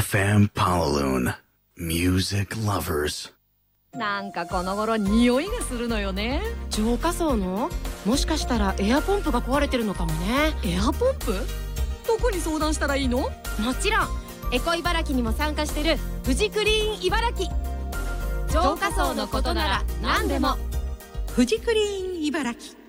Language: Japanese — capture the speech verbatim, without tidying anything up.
エフエム Pawaloon Music Lovers。 なんかこの頃匂いがするのよね。 浄化槽のもしかしたらエアポンプが壊れてるのかもね。 エアポンプ？どこに相談したらいいの？ もちろんエコ茨城にも参加してるフジクリーン茨城。浄化槽のことなら何でも。 フジクリーン茨城。